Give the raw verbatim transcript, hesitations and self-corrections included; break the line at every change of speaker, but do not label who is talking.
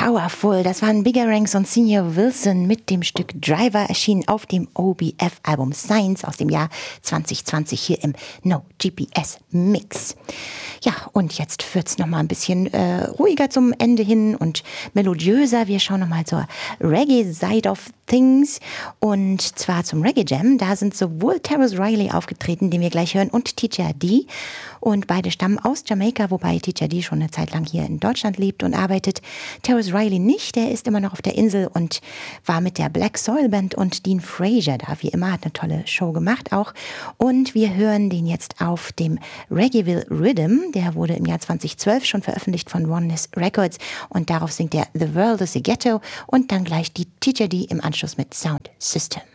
Powerful, das waren Bigger Ranks und Senior Wilson mit dem Stück Driver, erschienen auf dem O B F-Album Science aus dem Jahr zwanzig zwanzig hier im No G P S Mix. Ja, und jetzt wird's noch mal ein bisschen äh, ruhiger zum Ende hin und melodiöser. Wir schauen noch mal zur Reggae-Side of Things und zwar zum Reggae Jam. Da sind sowohl Terrence Riley aufgetreten, den wir gleich hören, und Teacher D. Und beide stammen aus Jamaika, wobei Teacher D schon eine Zeit lang hier in Deutschland lebt und arbeitet. Terrence Riley nicht, der ist immer noch auf der Insel und war mit der Black Soil Band und Dean Fraser da. Wie immer, hat eine tolle Show gemacht auch. Und wir hören den jetzt auf dem Reggaeville Rhythm. Der wurde im Jahr zweitausendzwölf schon veröffentlicht von Oneness Records und darauf singt er The World is a Ghetto und dann gleich die Teacher D im Anschluss mit Sound System.